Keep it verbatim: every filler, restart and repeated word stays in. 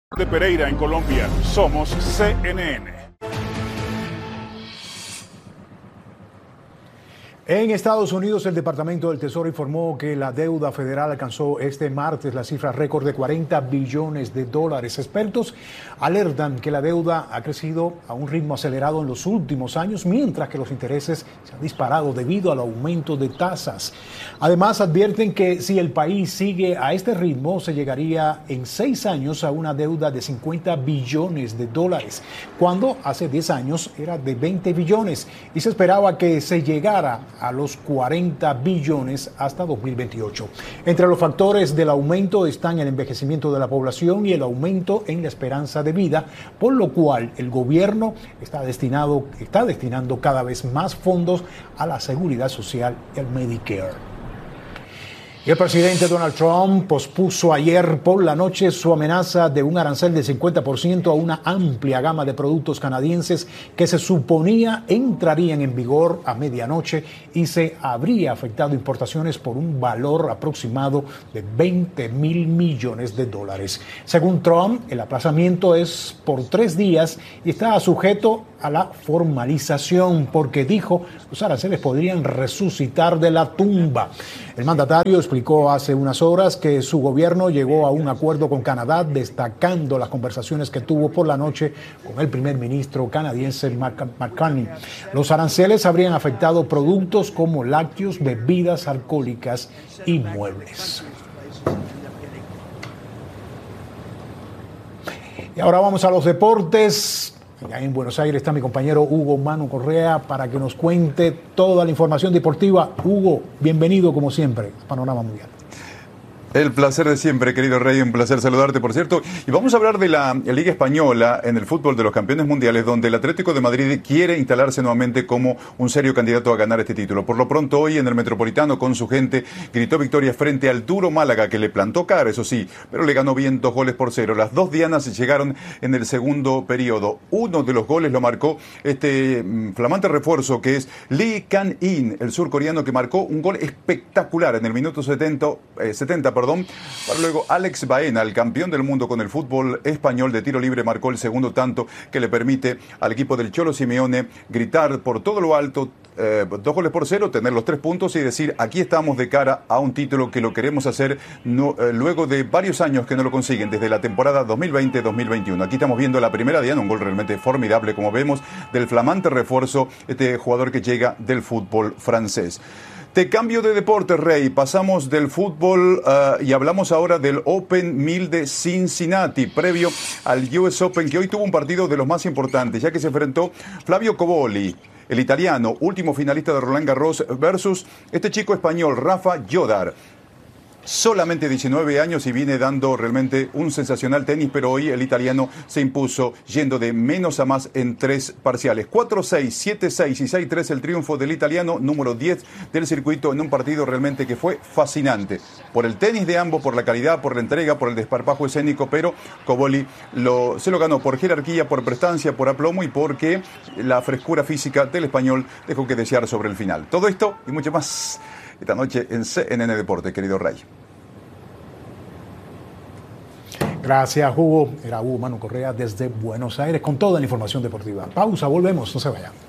De Pereira en Colombia, somos C N N. En Estados Unidos, el Departamento del Tesoro informó que la deuda federal alcanzó este martes la cifra récord de cuarenta billones de dólares. Expertos alertan que la deuda ha crecido a un ritmo acelerado en los últimos años, mientras que los intereses se han disparado debido al aumento de tasas. Además, advierten que si el país sigue a este ritmo, se llegaría en seis años a una deuda de cincuenta billones de dólares, cuando hace diez años era de veinte billones y se esperaba que se llegara a los cuarenta billones hasta dos mil veintiocho. Entre los factores del aumento están el envejecimiento de la población y el aumento en la esperanza de vida, por lo cual el gobierno está destinado, está destinando cada vez más fondos a la seguridad social y al Medicare. Y el presidente Donald Trump pospuso ayer por la noche su amenaza de un arancel de cincuenta por ciento a una amplia gama de productos canadienses que se suponía entrarían en vigor a medianoche y se habría afectado importaciones por un valor aproximado de veinte mil millones de dólares. Según Trump, el aplazamiento es por tres días y está sujeto a la formalización porque dijo los aranceles podrían resucitar de la tumba. El mandatario explicó hace unas horas que su gobierno llegó a un acuerdo con Canadá, destacando las conversaciones que tuvo por la noche con el primer ministro canadiense Mark Carney. Los aranceles habrían afectado productos como lácteos, bebidas alcohólicas y muebles. Y ahora vamos a los deportes. Allá en Buenos Aires está mi compañero Hugo Manu Correa para que nos cuente toda la información deportiva. Hugo, bienvenido como siempre a Panorama Mundial. El placer de siempre, querido Rey, un placer saludarte, por cierto. Y vamos a hablar de la Liga Española en el fútbol de los campeones mundiales, donde el Atlético de Madrid quiere instalarse nuevamente como un serio candidato a ganar este título. Por lo pronto, hoy en el Metropolitano, con su gente, gritó victoria frente al duro Málaga, que le plantó cara, eso sí, pero le ganó bien dos goles por cero. Las dos dianas llegaron en el segundo periodo. Uno de los goles lo marcó este flamante refuerzo, que es Lee Kang-in, el surcoreano, que marcó un gol espectacular en el minuto setenta, eh, setenta, perdón. Para luego Alex Baena, el campeón del mundo con el fútbol español de tiro libre, marcó el segundo tanto que le permite al equipo del Cholo Simeone gritar por todo lo alto, eh, dos goles por cero, tener los tres puntos y decir aquí estamos de cara a un título que lo queremos hacer no, eh, luego de varios años que no lo consiguen, desde la temporada dos mil veinte dos mil veintiuno. Aquí estamos viendo la primera diana, un gol realmente formidable, como vemos, del flamante refuerzo, este jugador que llega del fútbol francés. De cambio de deporte, Rey, pasamos del fútbol uh, y hablamos ahora del Open mil de Cincinnati, previo al U S Open, que hoy tuvo un partido de los más importantes, ya que se enfrentó Flavio Cobolli, el italiano, último finalista de Roland Garros, versus este chico español, Rafa Jodar. Solamente diecinueve años y viene dando realmente un sensacional tenis, pero hoy el italiano se impuso yendo de menos a más en tres parciales. cuatro seis, siete seis y seis tres el triunfo del italiano, número diez del circuito, en un partido realmente que fue fascinante. Por el tenis de ambos, por la calidad, por la entrega, por el desparpajo escénico, pero Cobolli lo, se lo ganó por jerarquía, por prestancia, por aplomo y porque la frescura física del español dejó que desear sobre el final. Todo esto y mucho más esta noche en C N N Deportes, querido Ray. Gracias, Hugo. Era Hugo Manu Correa desde Buenos Aires con toda la información deportiva. Pausa, volvemos, no se vayan.